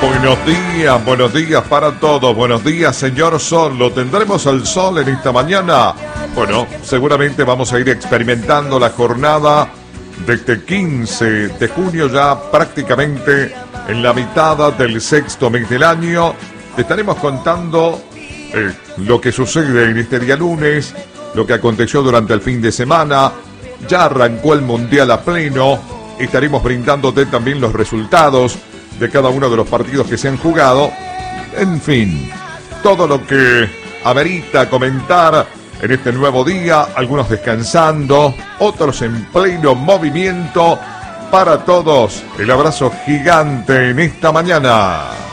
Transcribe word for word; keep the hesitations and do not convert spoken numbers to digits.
Buenos días, buenos días para todos. Buenos días, señor Sol. ¿Lo tendremos al sol en esta mañana? Bueno, seguramente vamos a ir experimentando la jornada de este quince de junio, ya prácticamente en la mitad del sexto mes del año. Te estaremos contando eh, lo que sucede en este día lunes, lo que aconteció durante el fin de semana. Ya arrancó el Mundial a pleno. Estaremos brindándote también los resultados de cada uno de los partidos que se han jugado. En fin, todo lo que amerita comentar en este nuevo día, algunos descansando, otros en pleno movimiento. Para todos, el abrazo gigante en esta mañana.